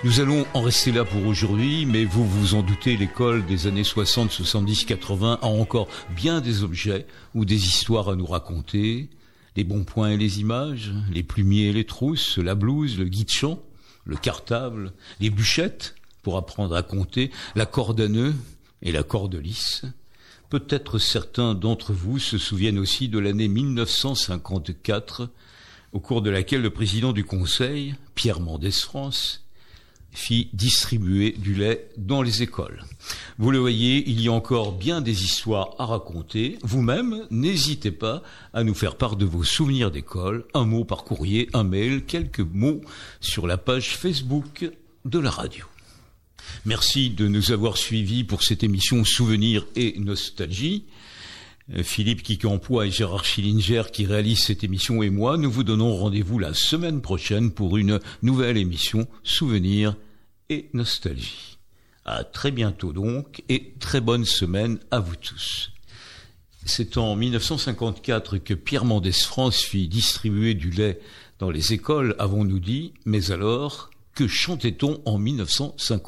Nous allons en rester là pour aujourd'hui, mais vous vous en doutez, l'école des années 60, 70, 80 a encore bien des objets ou des histoires à nous raconter. Les bons points et les images, les plumiers et les trousses, la blouse, le guide chant, le cartable, les bûchettes pour apprendre à compter, la corde à nœud et la corde lisse. Peut-être certains d'entre vous se souviennent aussi de l'année 1954, au cours de laquelle le président du Conseil, Pierre Mendès France, fit distribuer du lait dans les écoles. Vous le voyez, il y a encore bien des histoires à raconter. Vous-même, n'hésitez pas à nous faire part de vos souvenirs d'école, un mot par courrier, un mail, quelques mots sur la page Facebook de la radio. Merci de nous avoir suivis pour cette émission Souvenirs et Nostalgie. Philippe Quincampoix et Gérard Schillinger qui réalisent cette émission et moi, nous vous donnons rendez-vous la semaine prochaine pour une nouvelle émission Souvenirs et Nostalgie. À très bientôt donc et très bonne semaine à vous tous. C'est en 1954 que Pierre Mendès France fit distribuer du lait dans les écoles, avons-nous dit, mais alors, que chantait-on en 1954 ?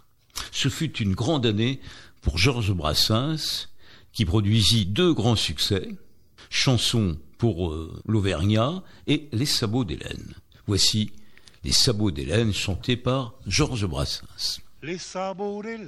Ce fut une grande année pour Georges Brassens, qui produisit 2 grands succès, Chansons pour l'Auvergnat et Les sabots d'Hélène. Voici Les sabots d'Hélène chantés par Georges Brassens. Les sabots d'Hélène.